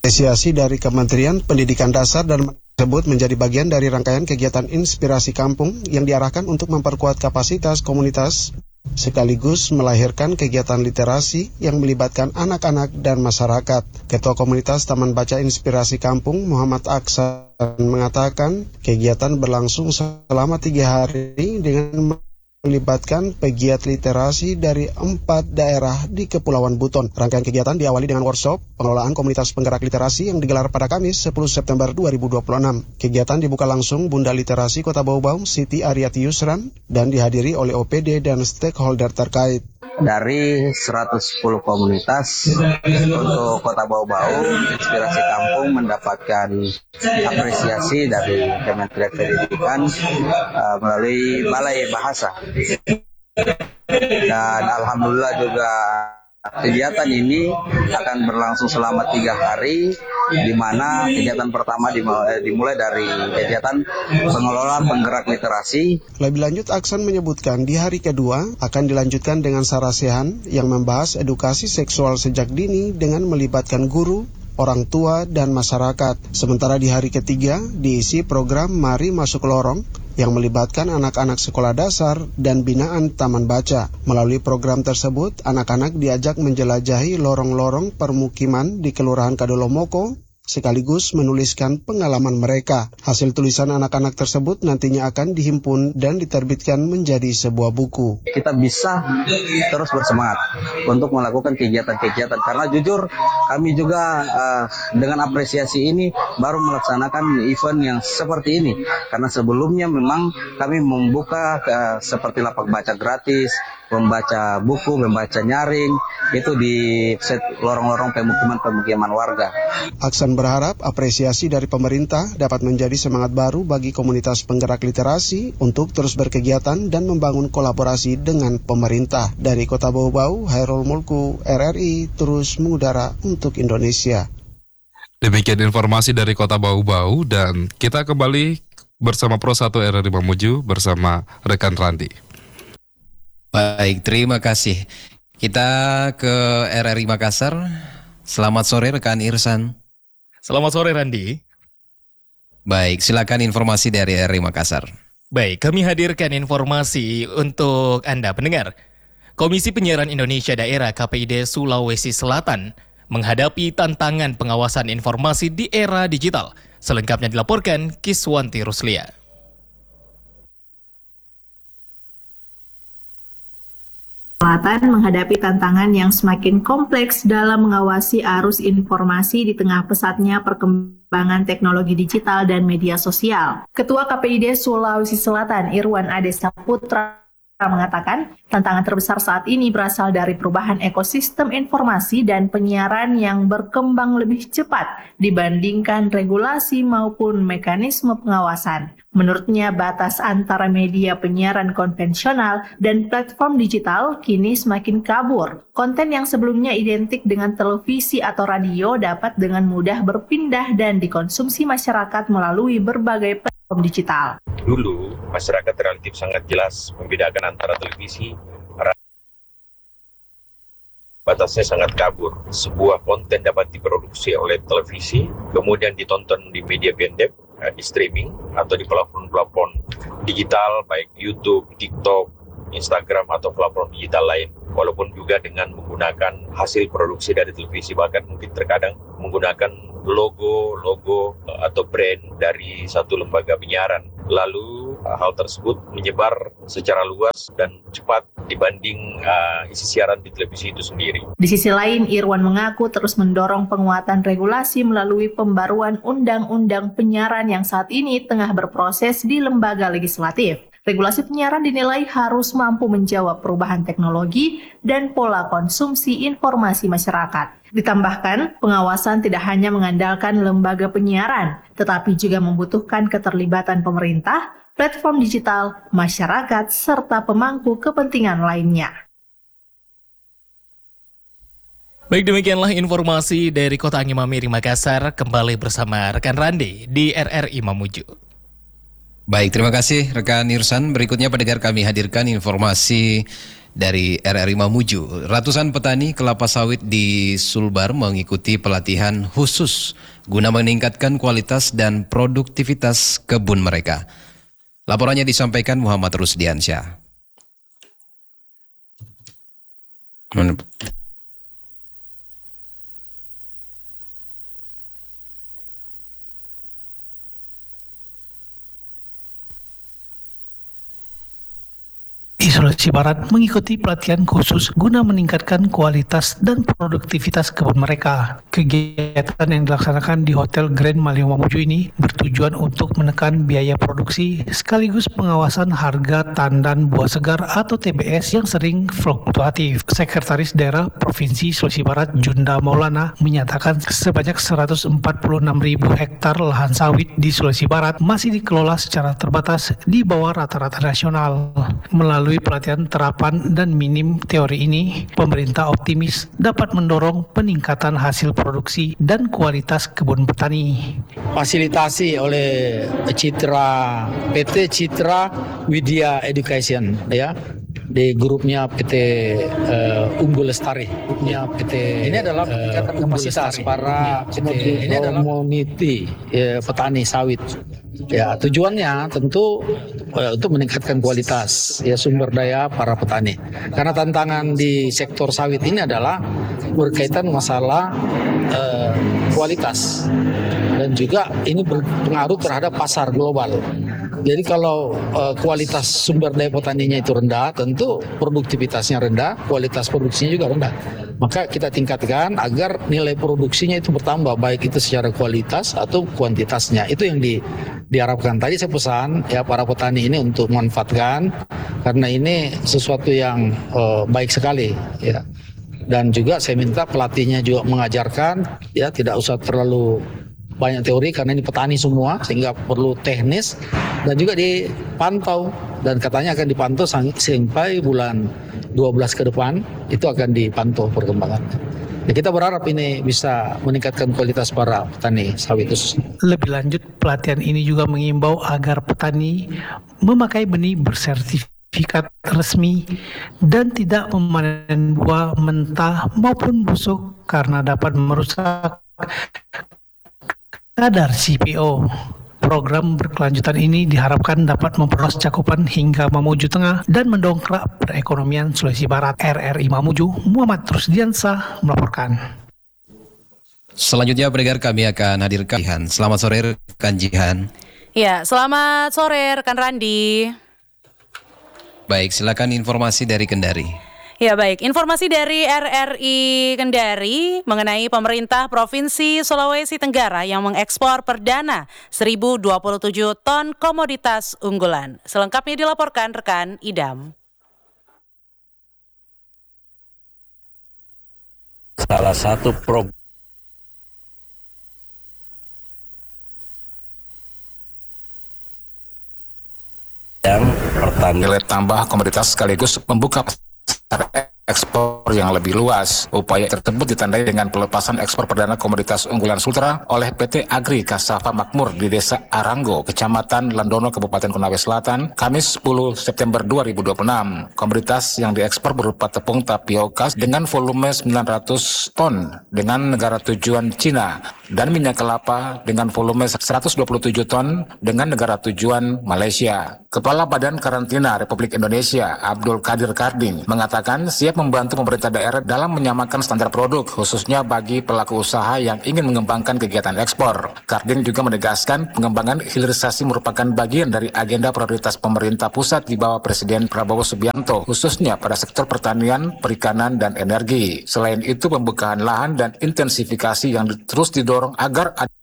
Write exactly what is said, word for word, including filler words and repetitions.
Apresiasi dari Kementerian Pendidikan Dasar dan tersebut menjadi bagian dari rangkaian kegiatan Inspirasi Kampung yang diarahkan untuk memperkuat kapasitas komunitas sekaligus melahirkan kegiatan literasi yang melibatkan anak-anak dan masyarakat. Ketua Komunitas Taman Baca Inspirasi Kampung Muhammad Aksan mengatakan kegiatan berlangsung selama tiga hari dengan melibatkan pegiat literasi dari empat daerah di Kepulauan Buton. Rangkaian kegiatan diawali dengan workshop pengelolaan komunitas penggerak literasi yang digelar pada Kamis sepuluh September dua ribu dua puluh enam. Kegiatan dibuka langsung Bunda Literasi Kota Bau-Bau, Siti Ariati Yusran, dan dihadiri oleh O P D dan stakeholder terkait. Dari seratus sepuluh komunitas untuk Kota Bau-Bau, Inspirasi Kampung mendapatkan apresiasi dari Kementerian Pendidikan uh, melalui Balai Bahasa. Dan alhamdulillah juga kegiatan ini akan berlangsung selama tiga hari, di mana kegiatan pertama dimulai dari kegiatan pengelolaan penggerak literasi. Lebih lanjut, Aksan menyebutkan di hari kedua akan dilanjutkan dengan sarasehan yang membahas edukasi seksual sejak dini dengan melibatkan guru, orang tua, dan masyarakat. Sementara di hari ketiga diisi program Mari Masuk Lorong yang melibatkan anak-anak sekolah dasar dan binaan Taman Baca. Melalui program tersebut, anak-anak diajak menjelajahi lorong-lorong permukiman di Kelurahan Kadolomoko, sekaligus menuliskan pengalaman mereka. Hasil tulisan anak-anak tersebut nantinya akan dihimpun dan diterbitkan menjadi sebuah buku. Kita bisa terus bersemangat untuk melakukan kegiatan-kegiatan, karena jujur kami juga uh, dengan apresiasi ini baru melaksanakan event yang seperti ini, karena sebelumnya memang kami membuka uh, seperti lapak baca gratis, membaca buku, membaca nyaring, itu di set lorong-lorong pemukiman-pemukiman warga. Aksan berharap apresiasi dari pemerintah dapat menjadi semangat baru bagi komunitas penggerak literasi untuk terus berkegiatan dan membangun kolaborasi dengan pemerintah. Dari Kota Bau-Bau, Hairul Mulku, R R I, terus mengudara untuk Indonesia. Demikian informasi dari Kota Bau-Bau, dan kita kembali bersama Pro satu R R I Mamuju bersama rekan Randi. Baik, terima kasih. Kita ke R R I Makassar. Selamat sore rekan Irsan. Selamat sore Randi. Baik, silakan informasi dari R R I Makassar. Baik, kami hadirkan informasi untuk Anda pendengar. Komisi Penyiaran Indonesia Daerah K P I D Sulawesi Selatan menghadapi tantangan pengawasan informasi di era digital. Selengkapnya dilaporkan Kiswanti Ruslia. Selatan menghadapi tantangan yang semakin kompleks dalam mengawasi arus informasi di tengah pesatnya perkembangan teknologi digital dan media sosial. Ketua K P I D Sulawesi Selatan Irwan Ade Saputra mengatakan tantangan terbesar saat ini berasal dari perubahan ekosistem informasi dan penyiaran yang berkembang lebih cepat dibandingkan regulasi maupun mekanisme pengawasan. Menurutnya, batas antara media penyiaran konvensional dan platform digital kini semakin kabur. Konten yang sebelumnya identik dengan televisi atau radio dapat dengan mudah berpindah dan dikonsumsi masyarakat melalui berbagai platform digital. Dulu, masyarakat relatif sangat jelas membedakan antara televisi, batasnya sangat kabur. Sebuah konten dapat diproduksi oleh televisi, kemudian ditonton di media pendek, di streaming, atau di platform-platform digital, baik YouTube, TikTok, Instagram, atau platform digital lain. Walaupun juga dengan menggunakan hasil produksi dari televisi, bahkan mungkin terkadang menggunakan logo-logo atau brand dari satu lembaga penyiaran. Lalu hal tersebut menyebar secara luas dan cepat dibanding uh, isi siaran di televisi itu sendiri. Di sisi lain, Irwan mengaku terus mendorong penguatan regulasi melalui pembaruan undang-undang penyiaran yang saat ini tengah berproses di lembaga legislatif. Regulasi penyiaran dinilai harus mampu menjawab perubahan teknologi dan pola konsumsi informasi masyarakat. Ditambahkan, pengawasan tidak hanya mengandalkan lembaga penyiaran, tetapi juga membutuhkan keterlibatan pemerintah, platform digital, masyarakat, serta pemangku kepentingan lainnya. Baik, demikianlah informasi dari Kota Angin Mamiri Makassar. Kembali bersama rekan Randi di R R I Mamuju. Baik, terima kasih rekan Irsan. Berikutnya pendengar kami hadirkan informasi dari R R I Mamuju. Ratusan petani kelapa sawit di Sulbar mengikuti pelatihan khusus guna meningkatkan kualitas dan produktivitas kebun mereka. Laporannya disampaikan Muhammad Rusdiansyah. Di Sulawesi Barat mengikuti pelatihan khusus guna meningkatkan kualitas dan produktivitas kebun mereka. Kegiatan yang dilaksanakan di Hotel Grand Malio Mamuju ini bertujuan untuk menekan biaya produksi sekaligus pengawasan harga tandan buah segar atau T B S yang sering fluktuatif. Sekretaris Daerah Provinsi Sulawesi Barat Junda Maulana menyatakan sebanyak seratus empat puluh enam ribu hektar lahan sawit di Sulawesi Barat masih dikelola secara terbatas di bawah rata-rata nasional. Melalui pelatihan terapan dan minim teori ini, pemerintah optimis dapat mendorong peningkatan hasil produksi dan kualitas kebun petani. Fasilitasi oleh Citra P T Citra Widya Education ya, di grupnya P T uh, Unggul Lestari, grupnya P T ini adalah peningkatan uh, kapasitas para P T ini adalah community ya, petani sawit. Ya, tujuannya tentu uh, untuk meningkatkan kualitas ya sumber daya para petani. Karena tantangan di sektor sawit ini adalah berkaitan masalah uh, kualitas dan juga ini berpengaruh terhadap pasar global. Jadi kalau uh, kualitas sumber daya petaninya itu rendah, tentu produktivitasnya rendah, kualitas produksinya juga rendah. Maka kita tingkatkan agar nilai produksinya itu bertambah, baik itu secara kualitas atau kuantitasnya. Itu yang di, diharapkan. Tadi saya pesan ya para petani ini untuk memanfaatkan, karena ini sesuatu yang uh, baik sekali ya. Dan juga saya minta pelatihnya juga mengajarkan ya, tidak usah terlalu banyak teori karena ini petani semua, sehingga perlu teknis dan juga dipantau, dan katanya akan dipantau sampai bulan dua belas ke depan itu akan dipantau perkembangannya. Ya, kita berharap ini bisa meningkatkan kualitas para petani sawit khususnya. Lebih lanjut, pelatihan ini juga mengimbau agar petani memakai benih bersertifikat resmi dan tidak memanen buah mentah maupun busuk karena dapat merusak kadar C P O. Program berkelanjutan ini diharapkan dapat memperluas cakupan hingga Mamuju Tengah dan mendongkrak perekonomian Sulawesi Barat. R R I Mamuju, Muhammad Rusdiansyah melaporkan. Selanjutnya pendengar kami akan hadirkan. Selamat sore rekan Jihan. Ya, selamat sore rekan Randi. Baik, silakan informasi dari Kendari. Ya baik, informasi dari R R I Kendari mengenai pemerintah Provinsi Sulawesi Tenggara yang mengekspor perdana seribu dua puluh tujuh ton komoditas unggulan. Selengkapnya dilaporkan rekan Idam. Salah satu program yang pertama nilai tambah komoditas sekaligus membuka ekspor yang lebih luas. Upaya tersebut ditandai dengan pelepasan ekspor perdana komoditas unggulan Sultra oleh P T Agri Kasafa Makmur di Desa Aranggo, Kecamatan Landono, Kabupaten Konawe Selatan, Kamis sepuluh September dua ribu dua puluh enam. Komoditas yang diekspor berupa tepung tapioka dengan volume sembilan ratus ton dengan negara tujuan Cina dan minyak kelapa dengan volume seratus dua puluh tujuh ton dengan negara tujuan Malaysia. Kepala Badan Karantina Republik Indonesia Abdul Qadir Karding mengatakan siap membantu pemerintah daerah dalam menyamakan standar produk, khususnya bagi pelaku usaha yang ingin mengembangkan kegiatan ekspor. Karding juga menegaskan pengembangan hilirisasi merupakan bagian dari agenda prioritas pemerintah pusat di bawah Presiden Prabowo Subianto, khususnya pada sektor pertanian, perikanan, dan energi. Selain itu, pembukaan lahan dan intensifikasi yang terus didorong agar ada